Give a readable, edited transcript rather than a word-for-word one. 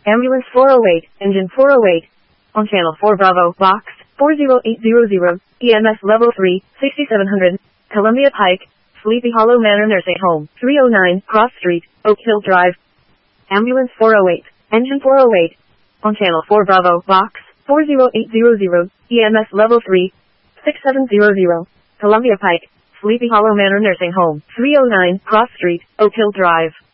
Ambulance 408, engine 408. On channel 4 Bravo, box 40800, EMS level 3, 6700, Columbia Pike, Sleepy Hollow Manor Nursing Home, 309 Cross Street, Oak Hill Drive. Ambulance 408, engine 408. On channel 4 Bravo, box 40800, EMS level 3, 6700, Columbia Pike, Sleepy Hollow Manor Nursing Home, 309 Cross Street, Oak Hill Drive.